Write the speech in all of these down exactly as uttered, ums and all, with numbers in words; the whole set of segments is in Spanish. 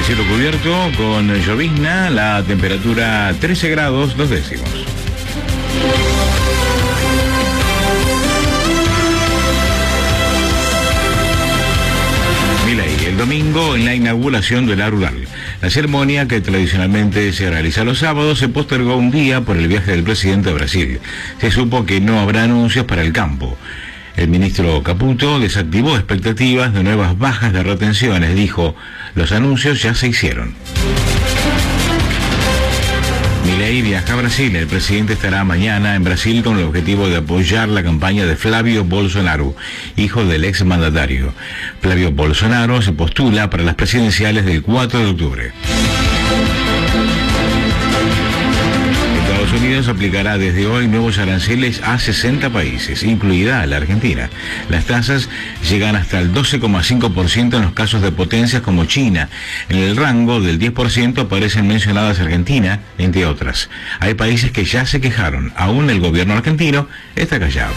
cielo cubierto con llovizna, la temperatura trece grados dos décimos. Milei, el domingo en la inauguración de la rural. La ceremonia, que tradicionalmente se realiza los sábados, se postergó un día por el viaje del presidente a Brasil. Se supo que no habrá anuncios para el campo. El ministro Caputo desactivó expectativas de nuevas bajas de retenciones. Dijo, los anuncios ya se hicieron. Milei viaja a Brasil. El presidente estará mañana en Brasil con el objetivo de apoyar la campaña de Flavio Bolsonaro, hijo del ex mandatario. Flavio Bolsonaro se postula para las presidenciales del cuatro de octubre. Estados Unidos aplicará desde hoy nuevos aranceles a sesenta países, incluida la Argentina. Las tasas llegan hasta el doce coma cinco por ciento en los casos de potencias como China. En el rango del diez por ciento aparecen mencionadas Argentina, entre otras. Hay países que ya se quejaron. Aún el gobierno argentino está callado.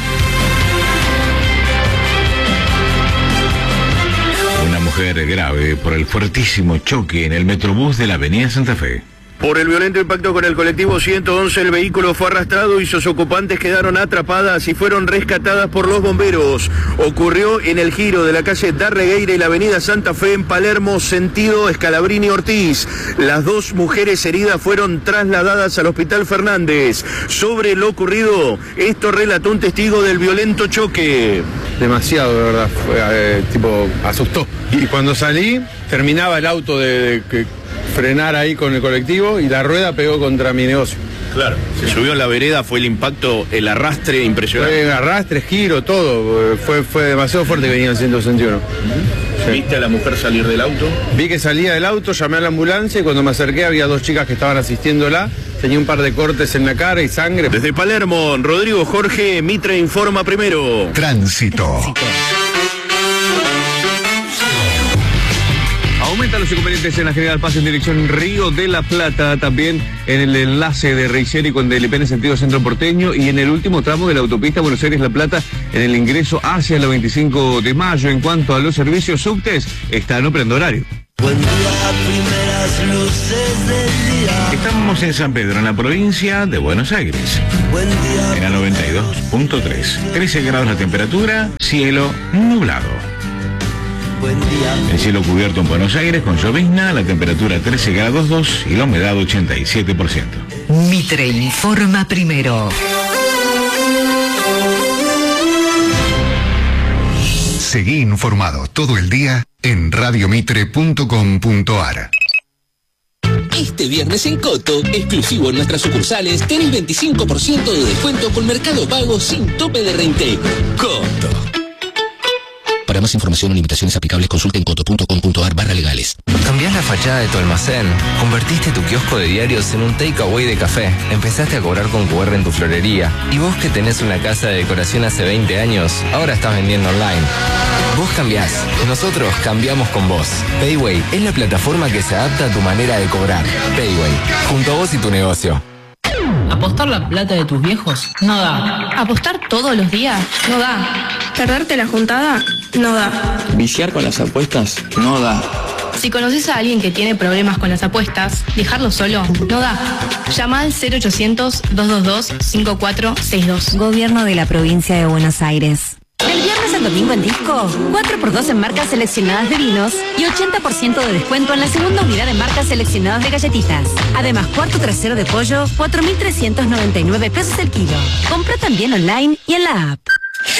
Una mujer grave por el fuertísimo choque en el Metrobús de la avenida Santa Fe. Por el violento impacto con el colectivo ciento once, el vehículo fue arrastrado y sus ocupantes quedaron atrapadas y fueron rescatadas por los bomberos. Ocurrió en el giro de la calle Darregueira y la avenida Santa Fe en Palermo, sentido Scalabrini Ortiz. Las dos mujeres heridas fueron trasladadas al Hospital Fernández. Sobre lo ocurrido, esto relató un testigo del violento choque. Demasiado, de verdad, fue, eh, tipo, asustó. Y cuando salí, terminaba el auto de... de, de frenar ahí con el colectivo y la rueda pegó contra mi negocio. Claro, se subió en la vereda, fue el impacto, el arrastre impresionante. Fue arrastre, giro, todo, fue, fue demasiado fuerte que venía el ciento sesenta y uno. Uh-huh. Sí. ¿Viste a la mujer salir del auto? Vi que salía del auto, llamé a la ambulancia y cuando me acerqué había dos chicas que estaban asistiéndola, tenía un par de cortes en la cara y sangre. Desde Palermo, Rodrigo Jorge, Mitre informa primero. Tránsito. Tránsito. Aumentan los inconvenientes en la General Paz en dirección Río de la Plata, también en el enlace de Reiceri con Delipén en sentido centro porteño y en el último tramo de la autopista Buenos Aires-La Plata en el ingreso hacia la veinticinco de mayo. En cuanto a los servicios subtes, están operando horario. Buen día, primeras luces del día. Estamos en San Pedro, en la provincia de Buenos Aires. Buen día, en la noventa y dos punto tres. trece grados la temperatura, cielo nublado. Buen día. El cielo cubierto en Buenos Aires con llovizna, la temperatura trece grados dos y la humedad ochenta y siete por ciento. Mitre informa primero. Seguí informado todo el día en radio mitre punto com punto ar. Este viernes en Coto, exclusivo en nuestras sucursales, tenés veinticinco por ciento de descuento con Mercado Pago sin tope de reintegro. Coto. Para más información o limitaciones aplicables, consulta en coto punto com punto ar barra legales. Cambiás la fachada de tu almacén, convertiste tu kiosco de diarios en un takeaway de café, empezaste a cobrar con cu erre en tu florería, y vos que tenés una casa de decoración hace veinte años, ahora estás vendiendo online. Vos cambiás, nosotros cambiamos con vos. Payway es la plataforma que se adapta a tu manera de cobrar. Payway, junto a vos y tu negocio. ¿Apostar la plata de tus viejos? No da. ¿Apostar todos los días? No da. ¿Perderte la juntada? No da. ¿Viciar con las apuestas? No da. Si conoces a alguien que tiene problemas con las apuestas, dejarlo solo no da. Llama al cero ochocientos, dos dos dos, cinco cuatro seis dos. Gobierno de la Provincia de Buenos Aires. El viernes al domingo en Disco, cuatro por dos en marcas seleccionadas de vinos y ochenta por ciento de descuento en la segunda unidad en marcas seleccionadas de galletitas. Además, cuarto trasero de pollo, cuatro mil trescientos noventa y nueve pesos el kilo. Compra también online y en la app.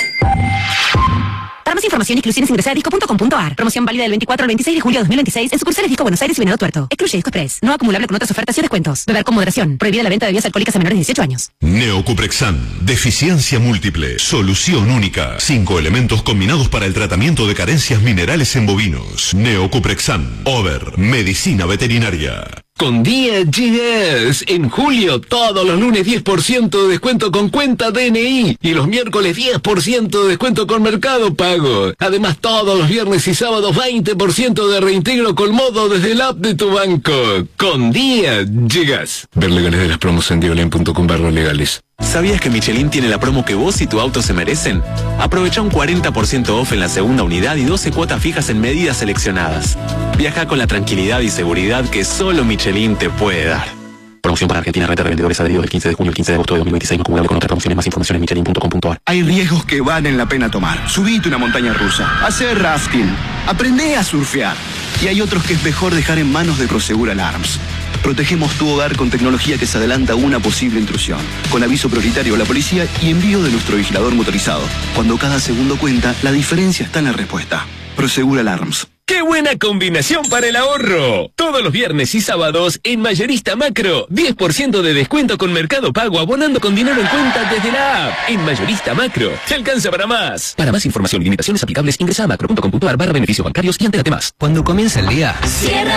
Para más información y exclusiones ingresa a disco punto com punto ar. Promoción válida del veinticuatro al veintiséis de julio de dos mil veintiséis en sucursales Disco Buenos Aires y Venado Tuerto. Excluye Disco Express. No acumulable con otras ofertas y descuentos. Beber con moderación. Prohibida la venta de bebidas alcohólicas a menores de dieciocho años. Neocuprexan. Deficiencia múltiple. Solución única. Cinco elementos combinados para el tratamiento de carencias minerales en bovinos. Neocuprexan. Over. Medicina veterinaria. Con Día Llegas, en julio, todos los lunes diez por ciento de descuento con cuenta D N I y los miércoles diez por ciento de descuento con Mercado Pago. Además, todos los viernes y sábados veinte por ciento de reintegro con modo desde el app de tu banco. Con Día Llegas. Ver legales de las promos en diolen punto com barra legales. ¿Sabías que Michelin tiene la promo que vos y tu auto se merecen? Aprovecha un cuarenta por ciento off en la segunda unidad y doce cuotas fijas en medidas seleccionadas. Viaja con la tranquilidad y seguridad que solo Michelin te puede dar. Promoción para Argentina, red de revendedores adheridos del quince de junio al quince de agosto de dos mil veintiséis, no acumulable con otras promociones. Más información en michelin punto com punto a r. Hay riesgos que valen la pena tomar. Subite una montaña rusa, hacer rafting, aprende a surfear. Y hay otros que es mejor dejar en manos de Prosegur Alarms. Protegemos tu hogar con tecnología que se adelanta a una posible intrusión, con aviso prioritario a la policía y envío de nuestro vigilador motorizado. Cuando cada segundo cuenta, la diferencia está en la respuesta. Prosegur Alarms. ¡Qué buena combinación para el ahorro! Todos los viernes y sábados en Mayorista Macro, diez por ciento de descuento con Mercado Pago abonando con dinero en cuenta desde la app. En Mayorista Macro, te alcanza para más. Para más información y limitaciones aplicables, ingresa a macro punto com punto a r barra beneficios bancarios y entérate más. Cuando comienza el día, cierra